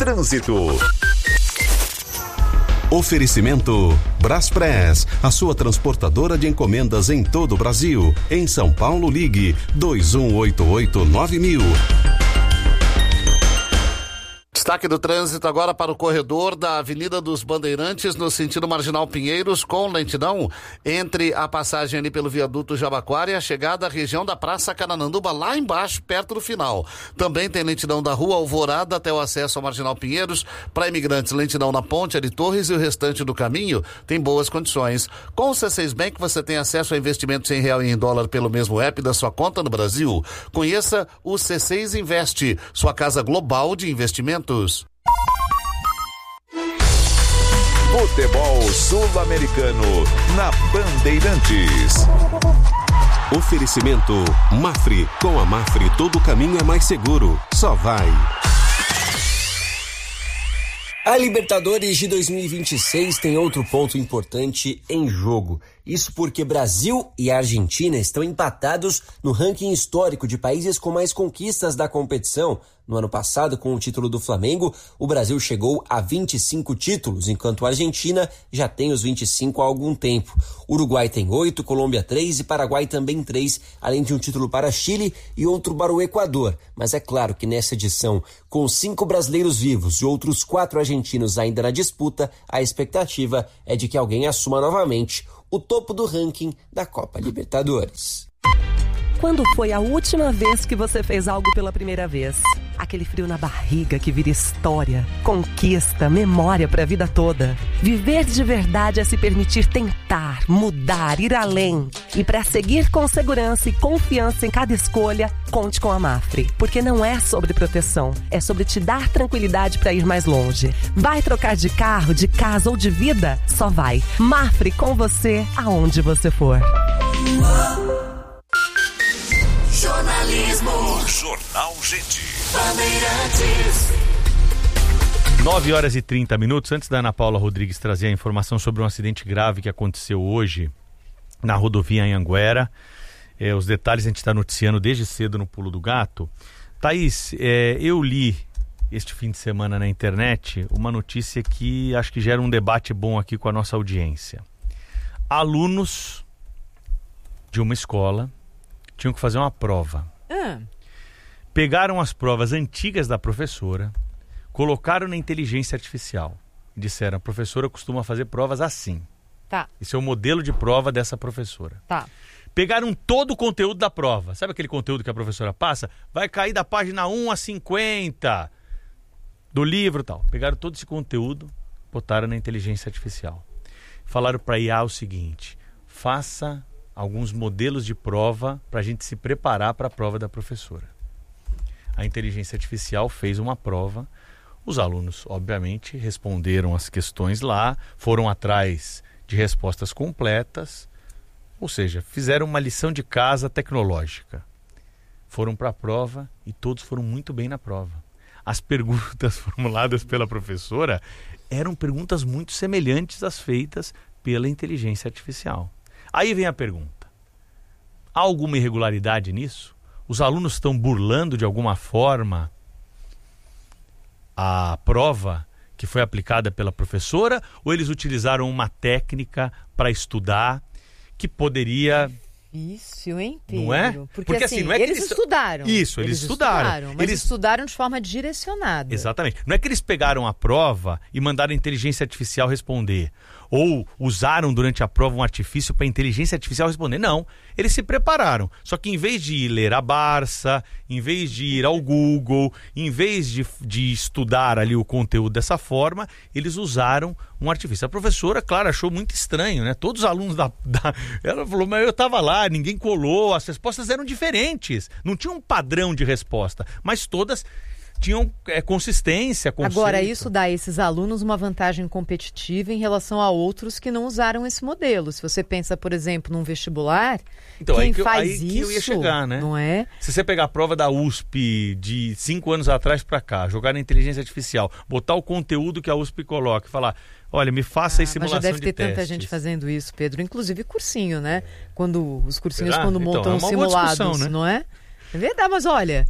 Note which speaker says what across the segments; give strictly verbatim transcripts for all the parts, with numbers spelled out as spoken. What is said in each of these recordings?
Speaker 1: Trânsito.
Speaker 2: Oferecimento Braspress, a sua transportadora de encomendas em todo o Brasil. Em São Paulo, ligue dois um oito oito nove mil.
Speaker 3: Destaque do trânsito agora para o corredor da Avenida dos Bandeirantes, no sentido Marginal Pinheiros, com lentidão entre a passagem ali pelo viaduto Jabaquara e a chegada à região da Praça Canananduba, lá embaixo, perto do final. Também tem lentidão da Rua Alvorada até o acesso ao Marginal Pinheiros. Para imigrantes, lentidão na Ponte de Torres e o restante do caminho tem boas condições. Com o C seis Bank você tem acesso a investimentos em real e em dólar pelo mesmo app da sua conta no Brasil. Conheça o C seis Investe, sua casa global de investimentos.
Speaker 1: Futebol Sul-Americano na Bandeirantes.
Speaker 2: Oferecimento Mafre. Com a Mafre todo caminho é mais seguro. Só vai.
Speaker 4: A Libertadores de dois mil e vinte e seis tem outro ponto importante em jogo. Isso porque Brasil e Argentina estão empatados no ranking histórico de países com mais conquistas da competição. No ano passado, com o título do Flamengo, o Brasil chegou a vinte e cinco títulos, enquanto a Argentina já tem os vinte e cinco há algum tempo. Uruguai tem oito, Colômbia três e Paraguai também três, além de um título para Chile e outro para o Equador. Mas é claro que nessa edição, com cinco brasileiros vivos e outros quatro argentinos ainda na disputa, a expectativa é de que alguém assuma novamente o topo do ranking da Copa Libertadores.
Speaker 5: Quando foi a última vez que você fez algo pela primeira vez? Aquele frio na barriga que vira história, conquista, memória para a vida toda. Viver de verdade é se permitir tentar, mudar, ir além. E para seguir com segurança e confiança em cada escolha, conte com a Mafre. Porque não é sobre proteção, é sobre te dar tranquilidade para ir mais longe. Vai trocar de carro, de casa ou de vida? Só vai. Mafre com você, aonde você for.
Speaker 1: Jornalismo. Jornal Gente.
Speaker 6: Bandeirantes.
Speaker 7: nove horas e trinta minutos. Antes da Ana Paula Rodrigues trazer a informação sobre um acidente grave que aconteceu hoje na rodovia Anhanguera. É, os detalhes a gente está noticiando desde cedo no Pulo do Gato. Thaís, é, eu li este fim de semana na internet uma notícia que acho que gera um debate bom aqui com a nossa audiência. Alunos de uma escola tinham que fazer uma prova. Ah. Pegaram as provas antigas da professora, colocaram na inteligência artificial e disseram: a professora costuma fazer provas assim.
Speaker 8: Tá.
Speaker 7: Esse é o modelo de prova dessa professora.
Speaker 8: Tá.
Speaker 7: Pegaram todo o conteúdo da prova. Sabe aquele conteúdo que a professora passa? Vai cair da página um a cinquenta do livro e tal. Pegaram todo esse conteúdo, botaram na inteligência artificial. Falaram para a I A o seguinte: faça alguns modelos de prova para a gente se preparar para a prova da professora. A inteligência artificial fez uma prova. Os alunos, obviamente, responderam as questões lá, foram atrás de respostas completas, ou seja, fizeram uma lição de casa tecnológica. Foram para a prova e todos foram muito bem na prova. As perguntas formuladas pela professora eram perguntas muito semelhantes às feitas pela inteligência artificial. Aí vem a pergunta: há alguma irregularidade nisso? Os alunos estão burlando de alguma forma a prova que foi aplicada pela professora, ou eles utilizaram uma técnica para estudar que poderia...
Speaker 8: Isso, hein, Pedro?
Speaker 7: Não é?
Speaker 8: Porque,
Speaker 7: Porque
Speaker 8: assim,
Speaker 7: assim, não é que
Speaker 8: eles,
Speaker 7: eles
Speaker 8: estudaram.
Speaker 7: Isso, eles, eles estudaram.
Speaker 8: estudaram. Mas
Speaker 7: eles
Speaker 8: estudaram de forma direcionada.
Speaker 7: Exatamente. Não é que eles pegaram a prova e mandaram a inteligência artificial responder, ou usaram durante a prova um artifício para a inteligência artificial responder. Não, eles se prepararam. Só que em vez de ir ler a Barça, em vez de ir ao Google, em vez de, de estudar ali o conteúdo dessa forma, eles usaram um artifício. A professora, claro, achou muito estranho, né? Todos os alunos da... da... Ela falou: mas eu estava lá, ninguém colou, as respostas eram diferentes. Não tinha um padrão de resposta, mas todas tinham é, consistência, conceito.
Speaker 8: Agora, isso dá a esses alunos uma vantagem competitiva em relação a outros que não usaram esse modelo. Se você pensa, por exemplo, num vestibular,
Speaker 7: então,
Speaker 8: quem
Speaker 7: aí que,
Speaker 8: faz
Speaker 7: aí
Speaker 8: isso,
Speaker 7: que eu ia chegar, né?
Speaker 8: Não é?
Speaker 7: Se você pegar a prova da U S P de cinco anos atrás para cá, jogar na inteligência artificial, botar o conteúdo que a U S P coloca e falar: olha, me faça ah, aí simulação de testes.
Speaker 8: Mas já deve ter tanta gente fazendo isso, Pedro. Inclusive cursinho, né? Quando os cursinhos,
Speaker 7: Será?
Speaker 8: quando
Speaker 7: Então,
Speaker 8: montam
Speaker 7: é uma
Speaker 8: simulados,
Speaker 7: boa discussão, né?
Speaker 8: não é? É verdade, mas olha...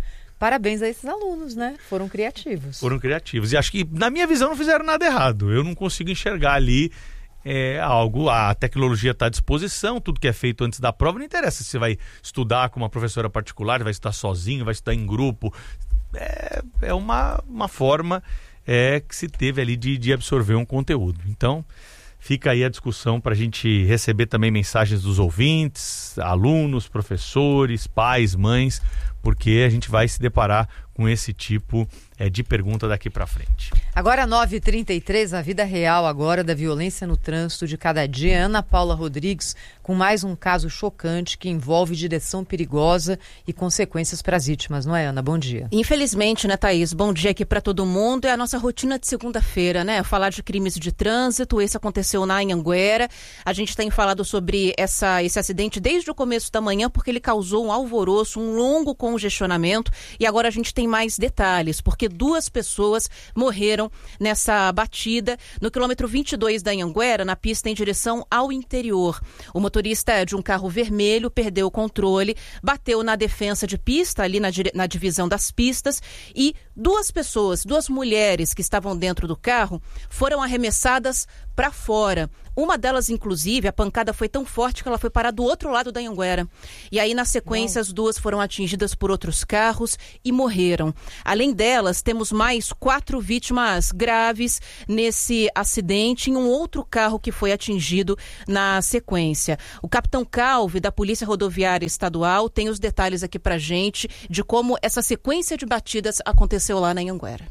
Speaker 8: Parabéns a esses alunos, né? Foram criativos.
Speaker 7: Foram criativos. E acho que, na minha visão, não fizeram nada errado. Eu não consigo enxergar ali é, algo... A tecnologia está à disposição, tudo que é feito antes da prova. Não interessa se você vai estudar com uma professora particular, vai estudar sozinho, vai estudar em grupo. É, é uma, uma forma é, que se teve ali de, de absorver um conteúdo. Então, fica aí a discussão para a gente receber também mensagens dos ouvintes, alunos, professores, pais, mães, porque a gente vai se deparar com esse tipo é, de pergunta daqui para frente.
Speaker 8: Agora nove e trinta e três, a vida real agora da violência no trânsito de cada dia. Ana Paula Rodrigues com mais um caso chocante que envolve direção perigosa e consequências para as vítimas, não é, Ana? Bom dia.
Speaker 9: Infelizmente, né, Thaís? Bom dia aqui para todo mundo. É a nossa rotina de segunda-feira, né? Falar de crimes de trânsito. Esse aconteceu na Anhanguera. A gente tem falado sobre essa, esse acidente desde o começo da manhã porque ele causou um alvoroço, um longo congestionamento, e agora a gente tem mais detalhes, porque duas pessoas morreram nessa batida no quilômetro vinte e dois da Anhanguera, na pista em direção ao interior. O motorista de um carro vermelho perdeu o controle, bateu na defensa de pista, ali na, na divisão das pistas, e duas pessoas, duas mulheres que estavam dentro do carro, foram arremessadas para fora. Uma delas, inclusive, a pancada foi tão forte que ela foi parar do outro lado da Anhanguera. E aí, na sequência, Não. as duas foram atingidas por outros carros e morreram. Além delas, temos mais quatro vítimas graves nesse acidente em um outro carro que foi atingido na sequência. O capitão Calvi, da Polícia Rodoviária Estadual, tem os detalhes aqui pra gente de como essa sequência de batidas aconteceu lá na Anhanguera.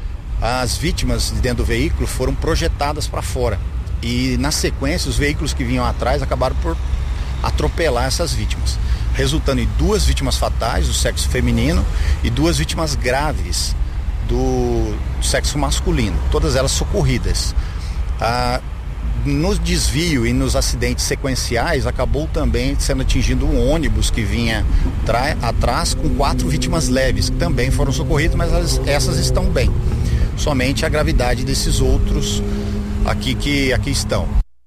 Speaker 10: As vítimas de dentro do veículo foram projetadas para fora e, na sequência, os veículos que vinham atrás acabaram por atropelar essas vítimas, resultando em duas vítimas fatais do sexo feminino e duas vítimas graves do sexo masculino, todas elas socorridas. Ah, no desvio e nos acidentes sequenciais, acabou também sendo atingido um ônibus que vinha tra- atrás com quatro vítimas leves, que também foram socorridas, mas elas, essas estão bem. Somente a gravidade desses outros aqui que aqui estão.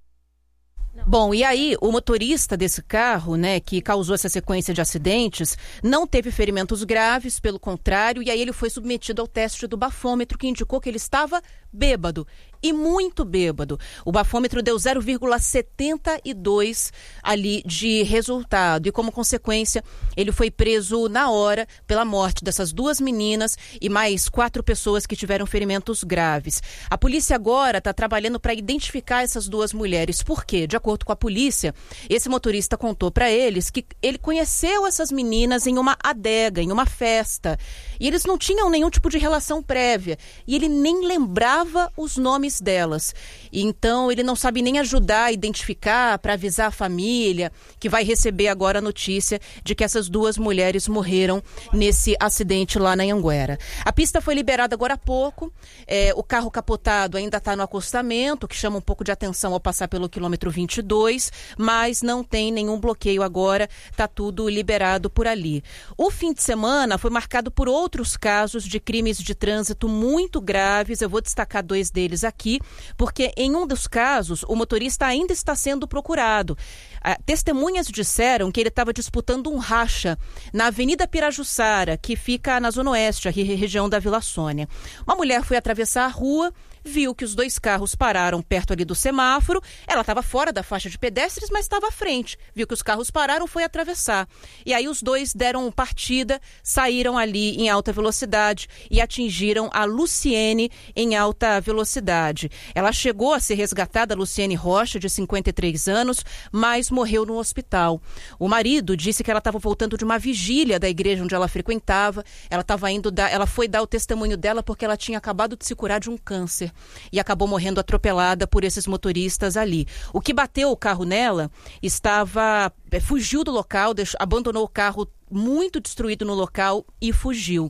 Speaker 9: Bom, e aí o motorista desse carro, né, que causou essa sequência de acidentes, não teve ferimentos graves, pelo contrário, e aí ele foi submetido ao teste do bafômetro, que indicou que ele estava bêbado. E muito bêbado. O bafômetro deu zero vírgula setenta e dois ali de resultado. E como consequência, ele foi preso na hora pela morte dessas duas meninas e mais quatro pessoas que tiveram ferimentos graves. A polícia agora está trabalhando para identificar essas duas mulheres. Por quê? De acordo com a polícia, esse motorista contou para eles que ele conheceu essas meninas em uma adega, em uma festa. E eles não tinham nenhum tipo de relação prévia. E ele nem lembrava os nomes delas. Então, ele não sabe nem ajudar a identificar, para avisar a família, que vai receber agora a notícia de que essas duas mulheres morreram nesse acidente lá na Anhanguera. A pista foi liberada agora há pouco. É, o carro capotado ainda está no acostamento, que chama um pouco de atenção ao passar pelo quilômetro vinte e dois, mas não tem nenhum bloqueio agora, está tudo liberado por ali. O fim de semana foi marcado por outros casos de crimes de trânsito muito graves. Eu vou destacar dois deles aqui, porque em um dos casos o motorista ainda está sendo procurado. Ah, testemunhas disseram que ele estava disputando um racha na Avenida Pirajussara, que fica na Zona Oeste, a região da Vila Sônia. Uma mulher foi atravessar a rua, viu que os dois carros pararam perto ali do semáforo. Ela estava fora da faixa de pedestres, mas estava à frente. Viu que os carros pararam, foi atravessar. E aí os dois deram partida, saíram ali em alta velocidade e atingiram a Luciene em alta velocidade. Ela chegou a ser resgatada, a Luciene Rocha, de cinquenta e três anos, mas morreu no hospital. O marido disse que ela estava voltando de uma vigília da igreja onde ela frequentava. Ela estava indo dar, ela foi dar o testemunho dela porque ela tinha acabado de se curar de um câncer e acabou morrendo atropelada por esses motoristas ali. O que bateu o carro nela estava, fugiu do local, deixou, abandonou o carro muito destruído no local e fugiu.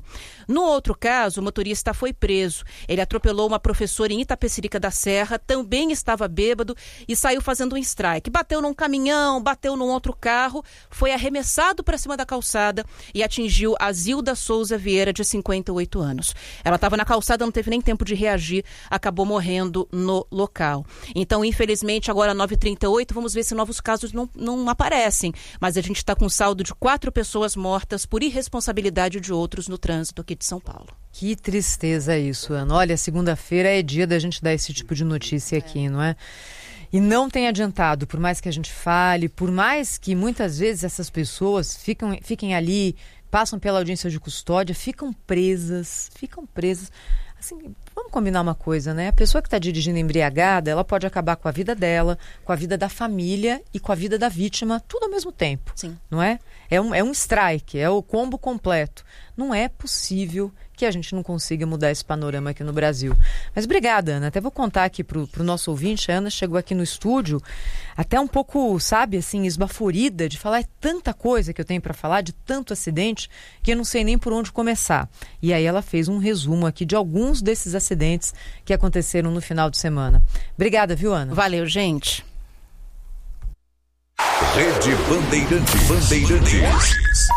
Speaker 9: No outro caso, o motorista foi preso. Ele atropelou uma professora em Itapecerica da Serra, também estava bêbado e saiu fazendo um strike. Bateu num caminhão, bateu num outro carro, foi arremessado para cima da calçada e atingiu a Zilda Souza Vieira, de cinquenta e oito anos. Ela estava na calçada, não teve nem tempo de reagir, acabou morrendo no local. Então, infelizmente, agora nove e trinta e oito, vamos ver se novos casos não, não aparecem. Mas a gente está com um saldo de quatro pessoas mortas por irresponsabilidade de outros no trânsito aqui de São Paulo.
Speaker 8: Que tristeza isso, Ana. Olha, segunda-feira é dia da gente dar esse tipo de notícia aqui, não é? E não tem adiantado, por mais que a gente fale, por mais que muitas vezes essas pessoas ficam, fiquem ali, passam pela audiência de custódia, ficam presas, ficam presas. Assim, vamos combinar uma coisa, né? A pessoa que está dirigindo embriagada, ela pode acabar com a vida dela, com a vida da família e com a vida da vítima, tudo ao mesmo tempo.
Speaker 9: Sim.
Speaker 8: Não é? É um, é um strike, é o combo completo. Não é possível que a gente não consiga mudar esse panorama aqui no Brasil. Mas obrigada, Ana. Até vou contar aqui pro, pro nosso ouvinte. A Ana chegou aqui no estúdio até um pouco, sabe, assim, esbaforida de falar. É tanta coisa que eu tenho para falar, de tanto acidente, que eu não sei nem por onde começar. E aí ela fez um resumo aqui de alguns desses acidentes que aconteceram no final de semana. Obrigada, viu, Ana?
Speaker 9: Valeu, gente.
Speaker 1: Rede Bandeirantes. Bandeirantes.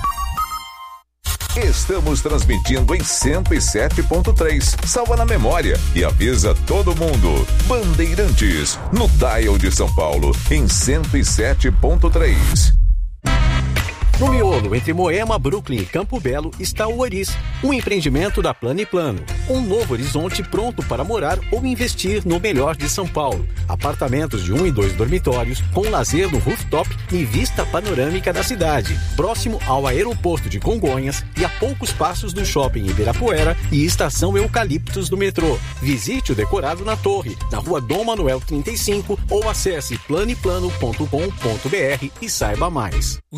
Speaker 1: Estamos transmitindo em cento e sete ponto três. Salva na memória e avisa todo mundo. Bandeirantes, no dial de São Paulo, em cento e sete ponto três.
Speaker 11: No miolo, entre Moema, Brooklyn e Campo Belo, está o Oris, um empreendimento da Plano e Plano. Um novo horizonte pronto para morar ou investir no melhor de São Paulo. Apartamentos de um e dois dormitórios, com lazer no rooftop e vista panorâmica da cidade. Próximo ao aeroporto de Congonhas e a poucos passos do shopping Ibirapuera e estação Eucaliptos do metrô. Visite o decorado na torre, na rua Dom Manuel trinta e cinco ou acesse plano e plano ponto com ponto br e saiba mais.